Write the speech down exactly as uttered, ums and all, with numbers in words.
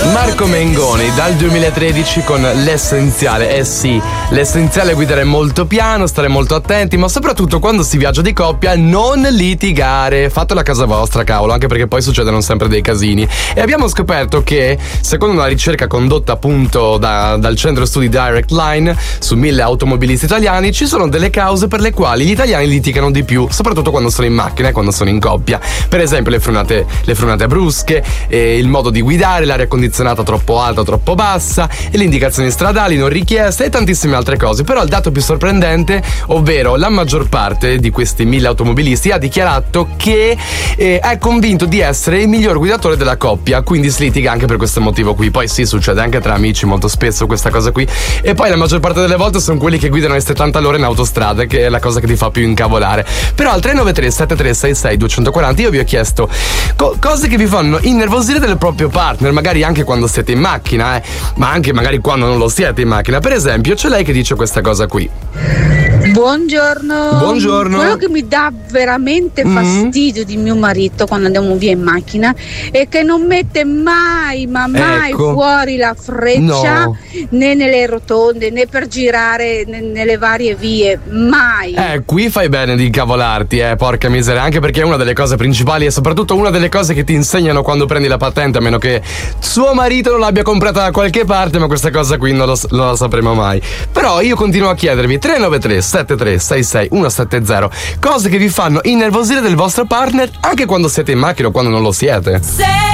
Marco Mengoni dal duemilatredici con L'essenziale. Eh sì, l'essenziale è guidare molto piano, stare molto attenti, ma soprattutto quando si viaggia di coppia non litigare. Fatelo a casa vostra, cavolo, anche perché poi succedono sempre dei casini. E abbiamo scoperto che, secondo una ricerca condotta appunto da, dal centro studi Direct Line su mille automobilisti italiani, ci sono delle cause per le quali gli italiani litigano di più, soprattutto quando sono in macchina e quando sono in coppia. Per esempio le frenate, le frenate brusche, eh, il modo di guidare, l'aria condizionata troppo alta o troppo bassa, e le indicazioni stradali non richieste e tantissime altre cose. Però il dato più sorprendente, ovvero la maggior parte di questi mille automobilisti ha dichiarato che eh, è convinto di essere il miglior guidatore della coppia, quindi si litiga anche per questo motivo qui. Poi sì, succede anche tra amici molto spesso questa cosa qui, e poi la maggior parte delle volte sono quelli che guidano le settanta all'ora in autostrada, che è la cosa che ti fa più incavolare. Però al tre nove tre sette tre sei sei due quattro zero io vi ho chiesto co- cose che vi fanno innervosire del proprio partner, magari anche quando siete in macchina, eh, ma anche magari quando non lo siete in macchina. Per esempio c'è lei che dice questa cosa qui. Buongiorno. Buongiorno. Quello che mi dà veramente fastidio mm. di mio marito quando andiamo via in macchina è che non mette mai, ma mai ecco. fuori la freccia, no. né nelle rotonde, né per girare né nelle varie vie, mai. Eh, qui fai bene di incavolarti, eh, porca miseria, anche perché è una delle cose principali e soprattutto una delle cose che ti insegnano quando prendi la patente, a meno che suo marito non l'abbia comprata da qualche parte, ma questa cosa qui non, lo, non la sapremo mai. Però io continuo a chiedervi tre nove tre sette tre sei sei uno sette zero cose che vi fanno innervosire del vostro partner anche quando siete in macchina o quando non lo siete.